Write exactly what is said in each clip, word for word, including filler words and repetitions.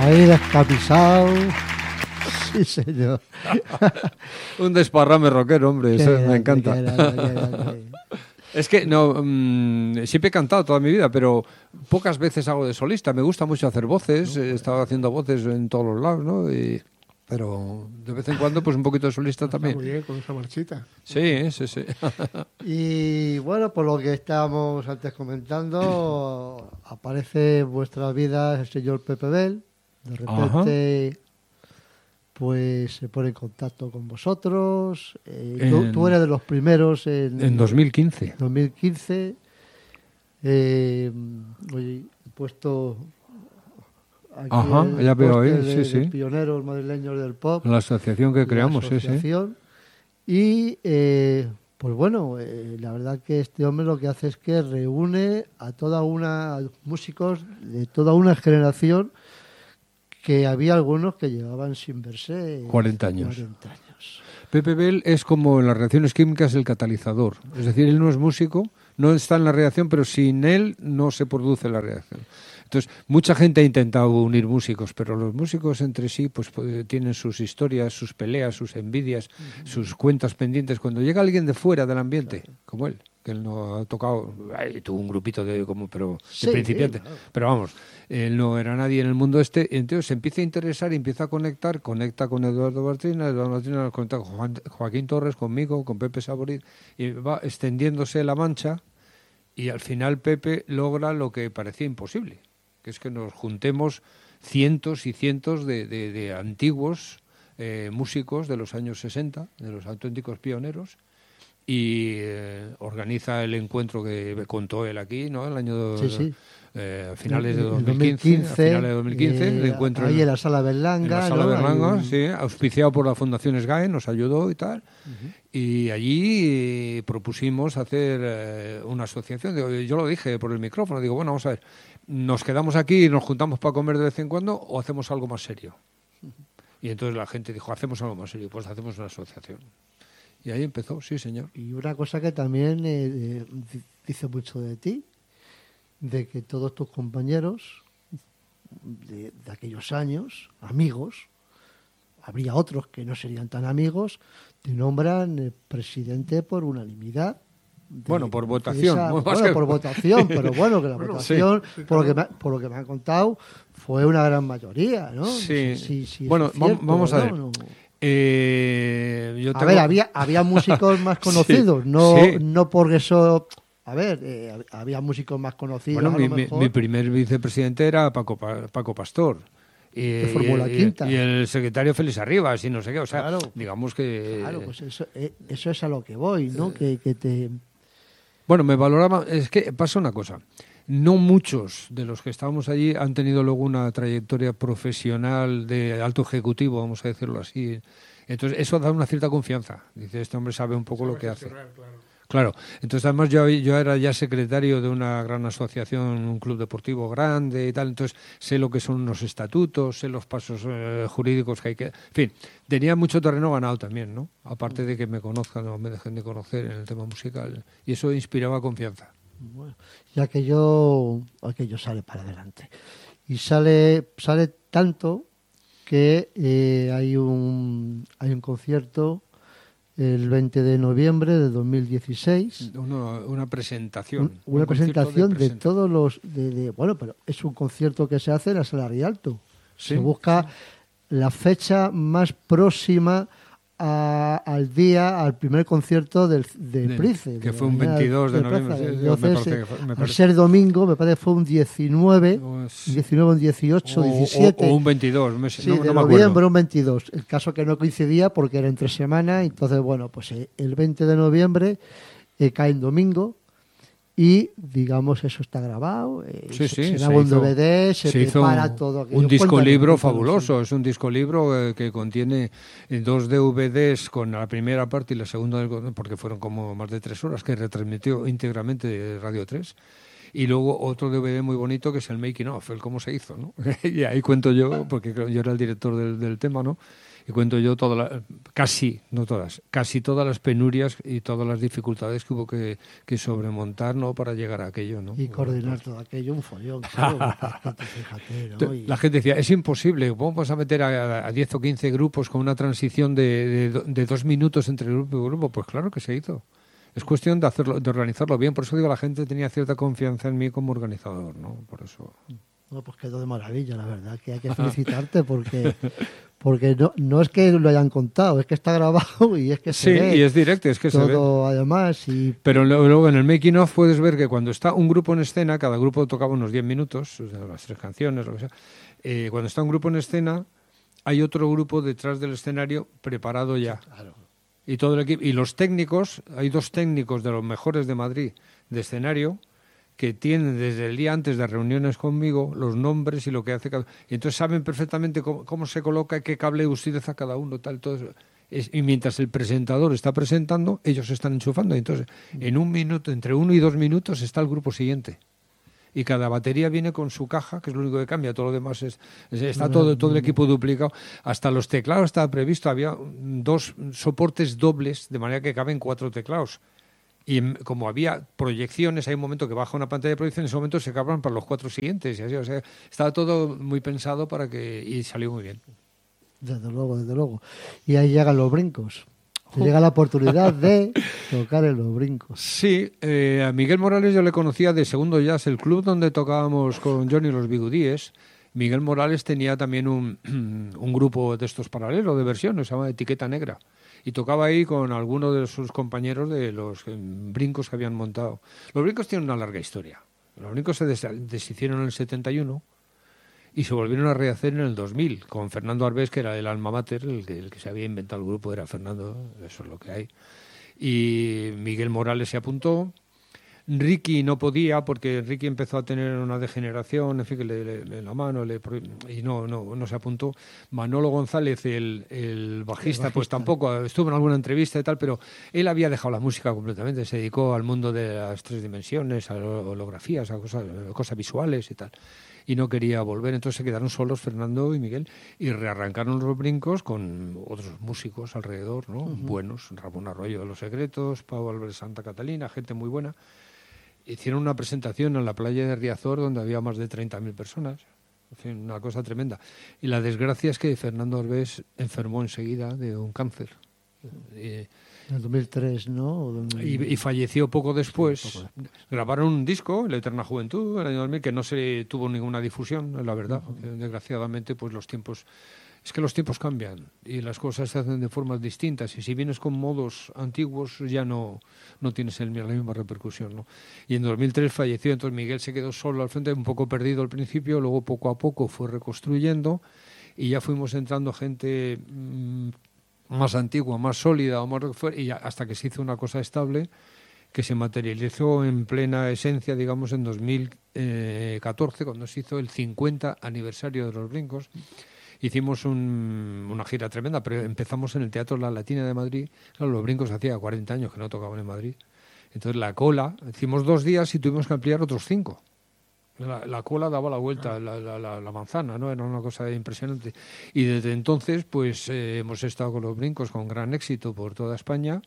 Ahí descamisado. Sí, señor. Un desparrame rockero, hombre, Qué eso grande, me encanta. qué grande, qué grande. Es que no, mmm, siempre he cantado toda mi vida, pero pocas veces hago de solista. Me gusta mucho hacer voces, he estado haciendo voces en todos los lados, ¿no? Y, pero de vez en cuando, pues un poquito de solista Está también. muy bien con esa marchita. Sí, sí, sí. Y bueno, por lo que estábamos antes comentando, aparece en vuestras vidas el señor Pepe Bel. De repente, pues se pone en contacto con vosotros. Eh, En- tú, tú eres de los primeros en, En dos mil quince. dos mil quince. Eh, oye, he puesto aquí Ajá, el ya veo póster ahí, de, sí, de sí. pioneros madrileños del pop. La asociación que la creamos, sí, sí. asociación. Y eh, pues bueno, eh, la verdad que este hombre lo que hace es que reúne a toda una músicos de toda una generación, que había algunos que llevaban sin verse cuarenta años. cuarenta años. Pepe Bel es como en las reacciones químicas el catalizador. Es decir, él no es músico, no está en la reacción, pero sin él no se produce la reacción. Entonces, mucha gente ha intentado unir músicos, pero los músicos entre sí pues, pues tienen sus historias, sus peleas, sus envidias, uh-huh. sus cuentas pendientes. Cuando llega alguien de fuera del ambiente, claro, como él, que él no ha tocado, ay, tuvo un grupito de como pero de sí, principiante, claro. Pero vamos, él no era nadie en el mundo este, entonces se empieza a interesar y empieza a conectar, conecta con Eduardo Bartrina, Eduardo Bartrina conecta con Juan, Joaquín Torres, conmigo, con Pepe Saborit, y va extendiéndose la mancha, y al final Pepe logra lo que parecía imposible, que es que nos juntemos cientos y cientos de, de, de antiguos eh, músicos de los años sesenta, de los auténticos pioneros, y eh, organiza el encuentro que contó él aquí, ¿no? El año sí, sí. Eh, a finales de el, dos mil quince, el dos mil quince, a finales de dos mil quince, eh, el encuentro ahí en, en la Sala Berlanga, en la Sala ¿no? Berlanga, un... sí, auspiciado por la Fundación SGAE, nos ayudó y tal. Uh-huh. Y allí eh, propusimos hacer eh, una asociación. Digo, yo lo dije por el micrófono, digo, bueno, vamos a ver, ¿nos quedamos aquí y nos juntamos para comer de vez en cuando o hacemos algo más serio? Uh-huh. Y entonces la gente dijo, hacemos algo más serio, pues hacemos una asociación. Y ahí empezó, sí, señor. Y una cosa que también eh, eh, dice mucho de ti, de que todos tus compañeros de, de aquellos años, amigos, habría otros que no serían tan amigos, te nombran eh, presidente por unanimidad. De, bueno, por votación. Esa, bueno, que... por votación, pero bueno, que la bueno, votación, sí, sí, por, claro. lo que me, por lo que me han contado, fue una gran mayoría, ¿no? Sí. No sé si, si bueno, es cierto, vamos a ver. ¿no? No. Eh, yo a tengo... ver, había, había músicos más conocidos, sí, no, sí. no porque eso... A ver, eh, había músicos más conocidos. Bueno, a mi, lo mejor. mi, mi primer vicepresidente era Paco, Paco Pastor. Y, de Fórmula y, Quinta. Y el secretario Félix Arribas y no sé qué. O sea, claro, digamos que... Claro, pues eso, eso es a lo que voy, ¿no? Que, que te... Bueno, me valoraba... Es que pasa una cosa. No muchos de los que estábamos allí han tenido luego una trayectoria profesional de alto ejecutivo, vamos a decirlo así. Entonces, eso da una cierta confianza. Dice, este hombre sabe un poco sabe lo que hace. Claro. Claro, entonces además yo, yo era ya secretario de una gran asociación, un club deportivo grande y tal, entonces sé lo que son los estatutos, sé los pasos eh, jurídicos que hay que... En fin, tenía mucho terreno ganado también, ¿no? Aparte de que me conozcan o me dejen de conocer en el tema musical, y eso inspiraba confianza. Bueno, y aquello, aquello sale para adelante. Y sale, sale tanto que eh, hay un hay un concierto el veinte de noviembre de dos mil dieciséis. Una, una presentación. Un, una un presentación de, de, presentación. de todos los... De, de, bueno, pero es un concierto que se hace en la Sala Rialto. ¿Sí? Se busca sí. la fecha más próxima a, al día, al primer concierto del, de, de Price. Que de fue un veintidós de, de noviembre. Sí, Entonces, me parece que fue, me al parece. ser domingo, me parece que fue un diecinueve, pues, diecinueve, un dieciocho, o, diecisiete. O, o un veintidós. Me, sí, no, de no noviembre un veintidós. El caso que no coincidía porque era entre semana. Entonces, bueno, pues eh, el veinte de noviembre eh, cae en domingo. Y, digamos, eso está grabado, eh, sí, se, sí, se graba un D V D, se, se prepara hizo todo aquello. Un disco Cuéntame, libro cuéntame, fabuloso, sí. Es un disco libro eh, que contiene eh, dos D V Ds con la primera parte y la segunda, porque fueron como más de tres horas, que retransmitió íntegramente Radio tres. Y luego otro D V D muy bonito que es el making of, el cómo se hizo, ¿no? Y ahí cuento yo, porque yo era el director del, del tema, ¿no? y cuento yo todas las, casi, no todas, casi todas las penurias y todas las dificultades que hubo que, que sobremontar, ¿no? Para llegar a aquello, ¿no? Y coordinar todo aquello, un follón, claro, fíjate, ¿no? Y... La gente decía, es imposible, vamos a meter a, a diez o quince grupos con una transición de, de, de dos minutos entre grupo y grupo. Pues claro que se hizo. Es cuestión de hacerlo, de organizarlo bien. Por eso digo, la gente tenía cierta confianza en mí como organizador, ¿no? Por eso... No, pues quedó de maravilla, la verdad, que hay que felicitarte porque porque no, no es que lo hayan contado, es que está grabado y es que se sí, ve y es directo, es que todo se ve. Además. Y... Pero luego en el making of puedes ver que cuando está un grupo en escena, cada grupo tocaba unos diez minutos, o sea, las tres canciones, lo que sea. Eh, cuando está un grupo en escena, hay otro grupo detrás del escenario preparado ya. Claro. Y todo el equipo, y los técnicos, hay dos técnicos de los mejores de Madrid de escenario, que tienen desde el día antes de reuniones conmigo los nombres y lo que hace cada... Y entonces saben perfectamente cómo, cómo se coloca, qué cable utiliza cada uno, tal, todo eso. Es, y mientras el presentador está presentando, ellos están enchufando. Y entonces, en un minuto, entre uno y dos minutos, está el grupo siguiente. Y cada batería viene con su caja, que es lo único que cambia. Todo lo demás es, es está todo, todo el equipo duplicado. Hasta los teclados estaba previsto. Había dos soportes dobles, de manera que caben cuatro teclados. Y como había proyecciones, hay un momento que baja una pantalla de proyección, en ese momento se cargan para los cuatro siguientes. Y así, o sea, estaba todo muy pensado para que... Y salió muy bien. Desde luego, desde luego. Y ahí llegan los brincos. Te llega la oportunidad de tocar en los brincos. Sí, eh, a Miguel Morales yo le conocía de Segundo Jazz, el club donde tocábamos con Johnny los Bigudíes. Miguel Morales tenía también un, un grupo de estos paralelos, de versiones, se llama Etiqueta Negra. Y tocaba ahí con algunos de sus compañeros de los brincos que habían montado. Los brincos tienen una larga historia. Los brincos se des- deshicieron en el setenta y uno y se volvieron a rehacer en el dos mil, con Fernando Arbés, que era el alma mater, el que, el que se había inventado el grupo era Fernando, eso es lo que hay. Y Miguel Morales se apuntó. Ricky no podía porque Ricky empezó a tener una degeneración, en fin, que le, le, en la mano le, y no, no, no se apuntó. Manolo González, el, el, bajista, el bajista, pues tampoco, estuvo en alguna entrevista y tal, pero él había dejado la música completamente, se dedicó al mundo de las tres dimensiones, a holografías, a cosas, a cosas visuales y tal. Y no quería volver, entonces se quedaron solos Fernando y Miguel y rearrancaron los brincos con otros músicos alrededor, ¿no? Uh-huh. Buenos, Ramón Arroyo de Los Secretos, Pau Álvarez Santa Catalina, gente muy buena. Hicieron una presentación en la playa de Riazor donde había más de treinta mil personas. En fin, una cosa tremenda. Y la desgracia es que Fernando Arbés enfermó enseguida de un cáncer. Y, en el dos mil tres, ¿no? Y, y falleció poco después. Sí, poco después. Grabaron un disco, La Eterna Juventud, en el año dos mil, que no se tuvo ninguna difusión, la verdad. Uh-huh. Desgraciadamente, pues los tiempos... Es que los tiempos cambian y las cosas se hacen de formas distintas y si vienes con modos antiguos ya no, no tienes el, la misma repercusión, ¿no? Y en dos mil tres falleció, entonces Miguel se quedó solo al frente, un poco perdido al principio, luego poco a poco fue reconstruyendo y ya fuimos entrando gente mmm, más antigua, más sólida, o más, y ya, hasta que se hizo una cosa estable que se materializó en plena esencia, digamos, en dos mil catorce, cuando se hizo el cincuenta aniversario de los brincos. Hicimos un, una gira tremenda, pero empezamos en el Teatro La Latina de Madrid. Claro, los brincos hacía cuarenta años que no tocaban en Madrid. Entonces la cola, hicimos dos días y tuvimos que ampliar otros cinco. La, la cola daba la vuelta, la, la, la, la manzana, ¿no? Era una cosa impresionante. Y desde entonces, pues eh, hemos estado con los brincos con gran éxito por toda España,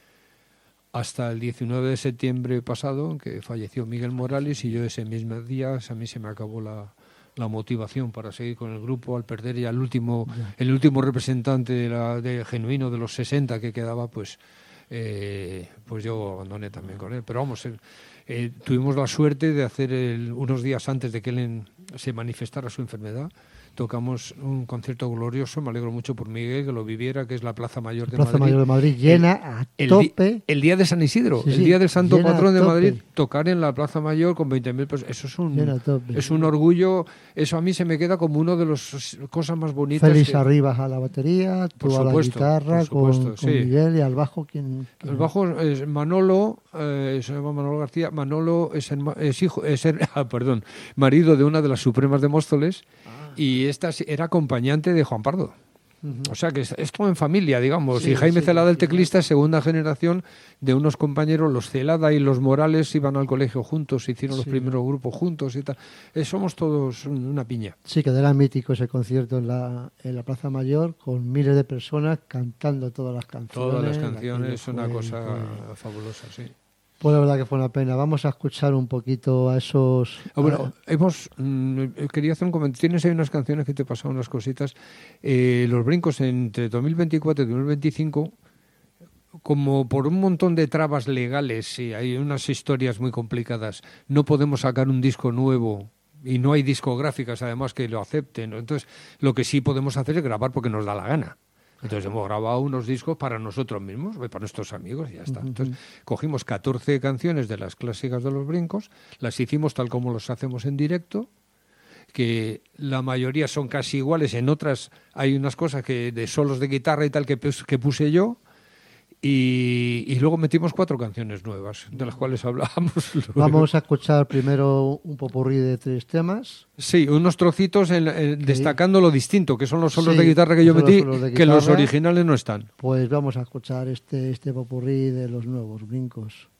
hasta el diecinueve de septiembre pasado, que falleció Miguel Morales, y yo ese mismo día, a mí se me acabó la... la motivación para seguir con el grupo al perder ya el último yeah. el último representante de, la, de genuino de los sesenta que quedaba, pues eh, pues yo abandoné también con él, pero vamos, eh, eh, tuvimos la suerte de hacer el, unos días antes de que él en, se manifestara su enfermedad, tocamos un concierto glorioso, me alegro mucho por Miguel que lo viviera, que es la Plaza Mayor de Plaza Madrid. Mayor de Madrid llena a el, tope. El, el día de San Isidro, sí, el sí, día del Santo Patrón de Madrid, tocar en la Plaza Mayor con veinte mil personas, eso es un es un orgullo, eso a mí se me queda como uno de las cosas más bonitas. Félix que... Arribas a la batería, tú por a supuesto, la guitarra, supuesto, con, sí. con Miguel, y al bajo, ¿quién? quién? El bajo es Manolo, eh, se llama Manolo García. Manolo es, herma, es hijo, es her, ah, perdón, marido de una de las Supremas de Móstoles. Ah. Y esta era acompañante de Juan Pardo. Uh-huh. O sea que es, es todo en familia, digamos. Sí, y Jaime sí, Celada, el teclista, es segunda generación de unos compañeros, los Celada y los Morales iban al colegio juntos, hicieron sí. los primeros grupos juntos y tal. Eh, somos todos una piña. Sí, que era mítico ese concierto en la, en la Plaza Mayor, con miles de personas cantando todas las canciones. Todas las canciones, es una cosa fue... fabulosa, sí. Pues la verdad que fue una pena. Vamos a escuchar un poquito a esos... Ah, bueno, hemos, mmm, quería hacer un comentario. Tienes ahí unas canciones que te pasaron unas cositas. Eh, los Brincos entre dos mil veinticuatro y dos mil veinticinco, como por un montón de trabas legales, y hay unas historias muy complicadas, no podemos sacar un disco nuevo y no hay discográficas además que lo acepten. Entonces, lo que sí podemos hacer es grabar porque nos da la gana. Entonces hemos grabado unos discos para nosotros mismos, para nuestros amigos y ya está. Entonces cogimos catorce canciones de las clásicas de los Brincos, las hicimos tal como los hacemos en directo, que la mayoría son casi iguales, en otras hay unas cosas que de solos de guitarra y tal que, que puse yo, y, y luego metimos cuatro canciones nuevas, de las cuales hablábamos. Vamos a escuchar primero un popurrí de tres temas. Sí, unos trocitos en, en, sí. destacando lo distinto, que son los solos sí, de guitarra que yo metí, los que los originales no están. Pues vamos a escuchar este, este popurrí de los nuevos Brincos.